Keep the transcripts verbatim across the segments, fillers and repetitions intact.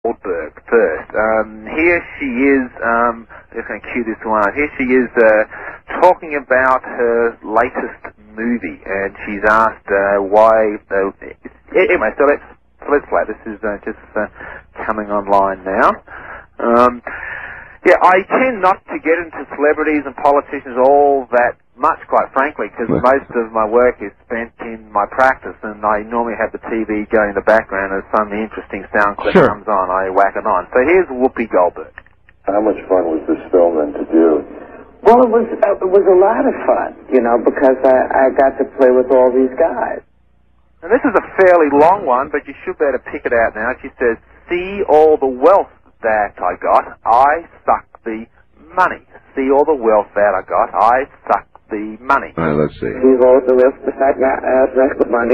Goldberg first. Um, here she is, um, I'm just going to cue this one. Here she is uh, talking about her latest movie, and she's asked uh, why... Uh, anyway, so let's, so let's play. This is uh, just uh, coming online now. Um, yeah, I tend not to get into celebrities and politicians all that much, quite frankly, because most of my work is spent in my practice, and I normally have the T V going in the background as some interesting sound clip sure. comes on. I whack it on. So here's Whoopi Goldberg. How much fun was this film then to do? Well, it was uh, it was a lot of fun, you know, because I, I got to play with all these guys. And this is a fairly long one, but you should be able to pick it out now. She says, "See all the wealth that I got, I suck the money. See all the wealth that I got, I suck the money." All right, let's see. See all the wealth that I got, I suck the money.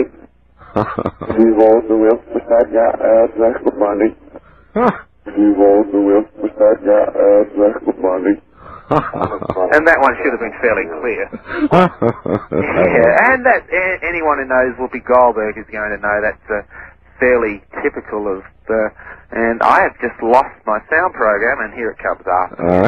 See all the wealth that I got, I suck the money. See all the wealth that I got, I suck the money. And that one should have been fairly clear. Yeah, and that a- anyone who knows Whoopi Goldberg is going to know that's uh, fairly typical of the... And I have just lost my sound program, and here it comes after. All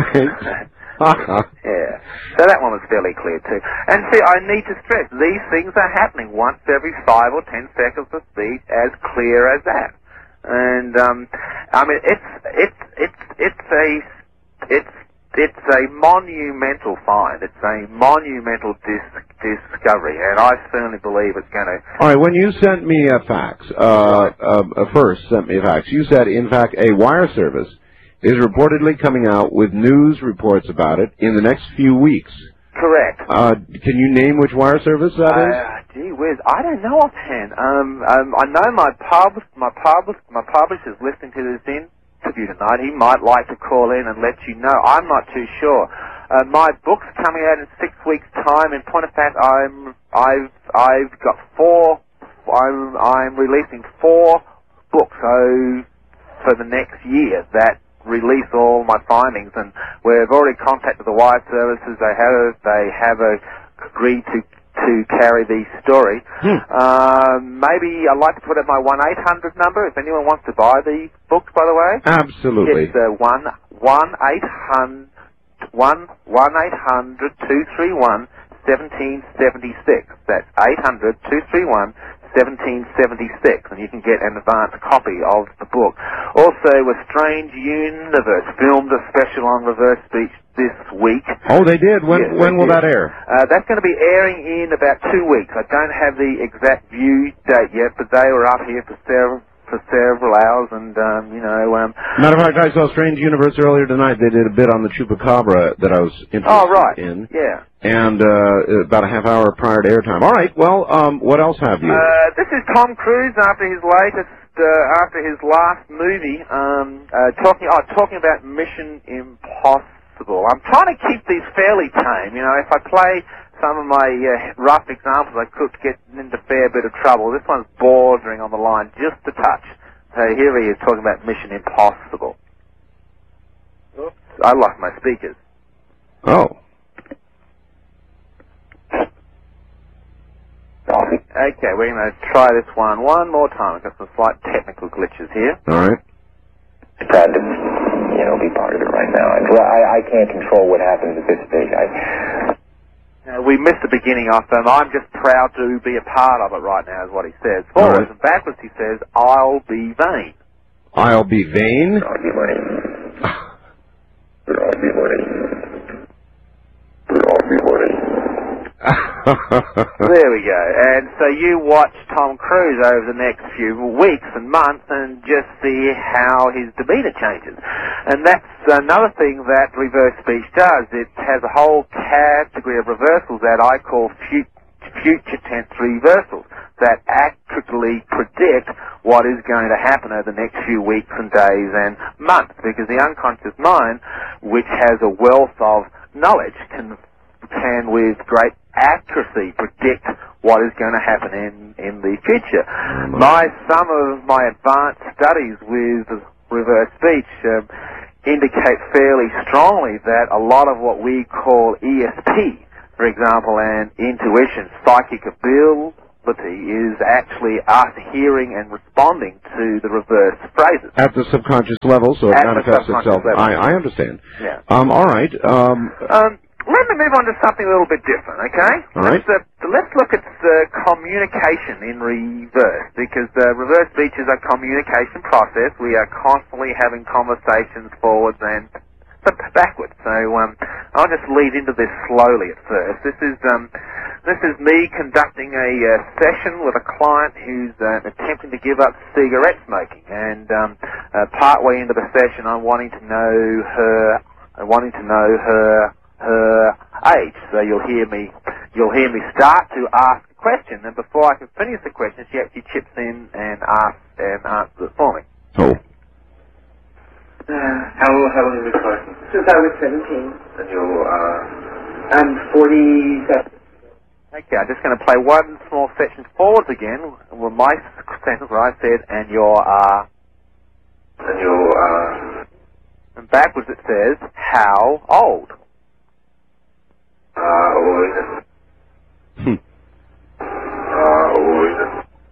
right. Yeah. So that one was fairly clear too. And see, I need to stress, these things are happening once every five or ten seconds of speech, as clear as that. And um, I mean, it's it's it's it's a it's it's a monumental find. It's a monumental dis- discovery, and I certainly believe it's going to. All right, when you sent me a fax, uh, uh, first sent me a fax, you said, in fact, a wire service is reportedly coming out with news reports about it in the next few weeks. Correct. Uh, can you name which wire service that is? Uh, gee whiz, I don't know offhand. Um, um, I know my pub, my pub, my publisher's listening to this interview tonight. He might like to call in and let you know. I'm not too sure. Uh, my book's coming out in six weeks' time. In point of fact, I'm, I've, I've got four. I'm, I'm releasing four books. So for the next year that release all my findings, and we've already contacted the wire services. They have they have uh, agreed to to carry the story. Hmm. Uh, maybe I'd like to put out my one eight hundred number if anyone wants to buy the books. By the way, Absolutely. it's uh, one one eight hundred one one eight hundred two three one seventeen seventy six. That's eight hundred two three one. seventeen seventy-six, and you can get an advanced copy of the book. Also, A Strange Universe filmed a special on reverse speech this week. Oh, they did? When Yes, when they will did. that air? Uh, that's going to be airing in about two weeks. I don't have the exact view date yet, but they were up here for several for several hours, and um, you know. Um, Matter of fact, I saw Strange Universe earlier tonight. They did a bit on the Chupacabra that I was interested oh right, in. yeah. And uh, about a half hour prior to airtime. All right. Well, um, what else have you? Uh, this is Tom Cruise after his latest, uh, after his last movie, um, uh, talking, oh, talking about Mission Impossible. I'm trying to keep these fairly tame. You know, if I play some of my uh, rough examples, I could get into a fair bit of trouble. This one's bordering on the line just a touch. So here he is talking about Mission Impossible. Oops, I lost my speakers. Oh. Okay, we're going to try this one one more time. We've got some slight technical glitches here. All right. Proud to, you know, be part of it right now. I, I can't control what happens at this stage. I... Uh, we missed the beginning of them. I'm just proud to be a part of it right now, is what he says. Forwards right. and backwards, he says, I'll be vain. I'll be vain? I'll be money. I'll be money. I'll be money. There we go. And so you watch Tom Cruise over the next few weeks and months and just see how his demeanor changes. And that's another thing that reverse speech does. It has a whole category of reversals that I call fu- future tense reversals that accurately predict what is going to happen over the next few weeks and days and months, because the unconscious mind, which has a wealth of knowledge, can can with great accuracy predict what is going to happen in, in the future. My, some of my advanced studies with reverse speech um, indicate fairly strongly that a lot of what we call E S P, for example, and intuition, psychic ability, subconsciously is actually us hearing and responding to the reverse phrases. At the subconscious level, so it At the manifests subconscious itself. level. I, I understand. Yeah. Um, all right. Um, Um, let me move on to something a little bit different, okay? All right. Let's, uh, let's look at uh, communication in reverse, because uh, reverse speech is a communication process. We are constantly having conversations forwards and backwards. So um, I'll just lead into this slowly at first. This is um, this is me conducting a uh, session with a client who's uh, attempting to give up cigarette smoking, and um, uh, partway into the session, I'm wanting to know her, I'm wanting to know her her age. So you'll hear me, you'll hear me start to ask a question, and before I can finish the question, she actually chips in and asks and answers it for me. oh. Uh, how, how long have you been smoking? Since I was seventeen. And you're, uh... I'm forty-seven. Okay, I'm just going to play one small section forwards again with my sentence where I said, and you're, uh... And you're, uh... and backwards it says, how old? Uh, old. Hmm. Uh, old.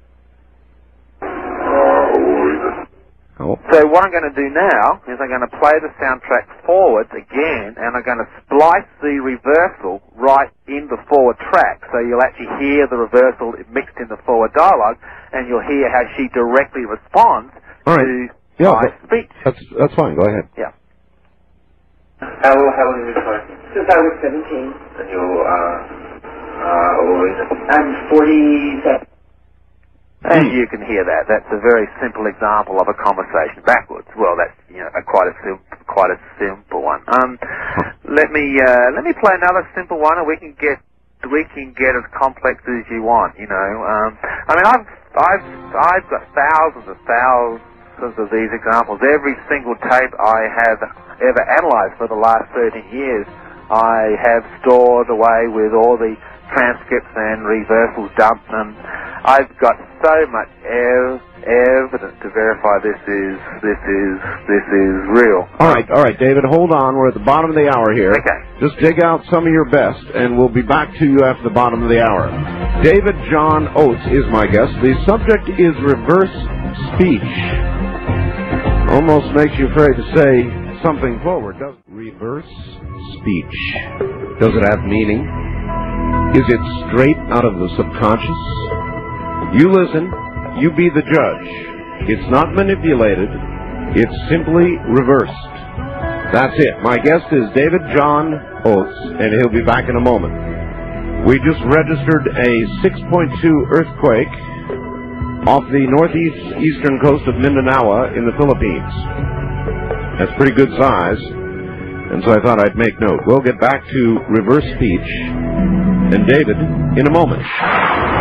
Uh, old. Oh. So what I'm going to do now is I'm going to play the soundtrack forwards again, and I'm going to splice the reversal right in the forward track, so you'll actually hear the reversal mixed in the forward dialogue, and you'll hear how she directly responds All right. to Yeah, my that- speech. That's that's fine. Go ahead. Yeah. How, how long have you been smoking? Since I was seventeen. And you're, uh... Uh, old. I'm forty-seven. And you can hear that. That's a very simple example of a conversation backwards. Well, that's you know a quite a sim- quite a simple one. Um, let me uh, let me play another simple one, and we can get we can get as complex as you want. You know, um, I mean, I've I've I've got thousands and thousands of these examples. Every single tape I have ever analysed for the last thirteen years, I have stored away with all the transcripts and reversals dumped, and I've got so much ev- evidence to verify this is this is this is real. All right, all right, David, hold on. We're at the bottom of the hour here. Okay. Just dig out some of your best, and we'll be back to you after the bottom of the hour. David John Oates is my guest. The subject is reverse speech. Almost makes you afraid to say something forward, doesn't it? Reverse speech. Does it have meaning? Is it straight out of the subconscious? You listen, you be the judge. It's not manipulated, it's simply reversed. That's it. My guest is David John Oates, and he'll be back in a moment. We just registered a six point two earthquake off the northeast eastern coast of Mindanao in the Philippines. That's pretty good size, and so I thought I'd make note. We'll get back to reverse speech and David in a moment.